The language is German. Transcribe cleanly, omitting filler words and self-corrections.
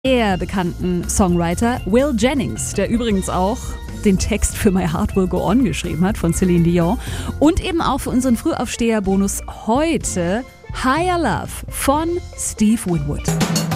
Eher bekannten Songwriter Will Jennings, der übrigens auch den Text für My Heart Will Go On geschrieben hat von Celine Dion und eben auch für unseren Frühaufsteher-Bonus heute Higher Love von Steve Winwood.